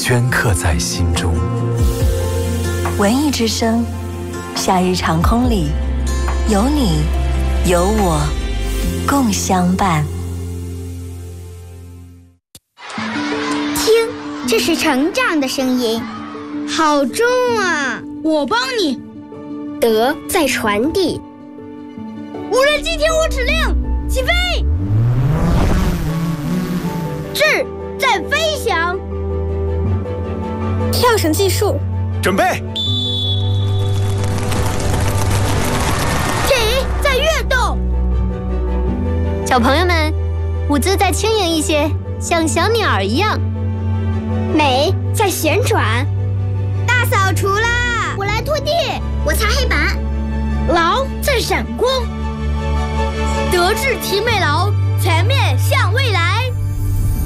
镌刻在心中。 文艺之声，夏日长空里，有你有我共相伴。 听，这是成长的声音，好重啊！ 我帮你。 德在传递。 无人机听我指令，起飞！ 智在飞翔。 跳绳计数， 准备。 体在跃动。 小朋友们，舞姿再轻盈一些，像小鸟一样。 美在旋转。大扫除啦！我来拖地，我擦黑板。 劳在闪光。德智体美劳，全面向未来。